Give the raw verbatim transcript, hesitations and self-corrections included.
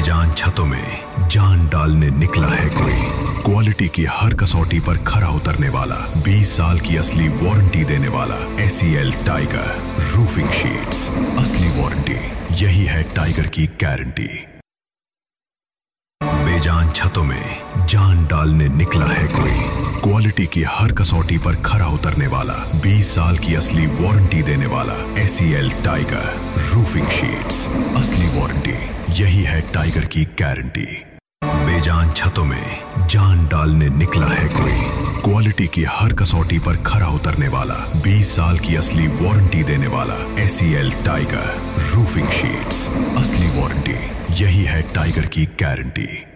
बेजान छतों में जान डालने निकला है कोई, क्वालिटी की हर कसौटी पर खरा उतरने वाला, बीस साल की असली वारंटी देने वाला एसीएल टाइगर रूफिंग शीट्स। असली वारंटी, यही है टाइगर की गारंटी। बेजान छतों में जान डालने निकला है कोई, क्वालिटी की हर कसौटी पर खरा उतरने वाला, बीस साल की असली वारंटी देने वाला एसीएल टाइगर रूफिंग शीट्स। असली वारंटी, यही है टाइगर की गारंटी। बेजान छतों में जान डालने निकला है कोई, क्वालिटी की हर कसौटी पर खरा उतरने वाला, बीस साल की असली वारंटी देने वाला एसीएल टाइगर रूफिंग शीट्स। असली वारंटी, यही है टाइगर की गारंटी।